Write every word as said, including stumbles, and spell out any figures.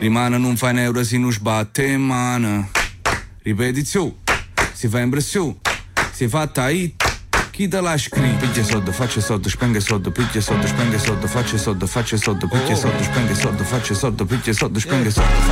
Rimane non fa un euro se non sbatte in mano. Ripetizione, si fa impressione, si fatta hit. Chi te l'ha scritto? Piglia soldi, faccia soldi, spenge soldi, piglia soldi, spenge soldi, faccia soldi, faccia soldi, piglia soldi, spenge soldi, faccia soldi, piglia soldi, spenge soldi.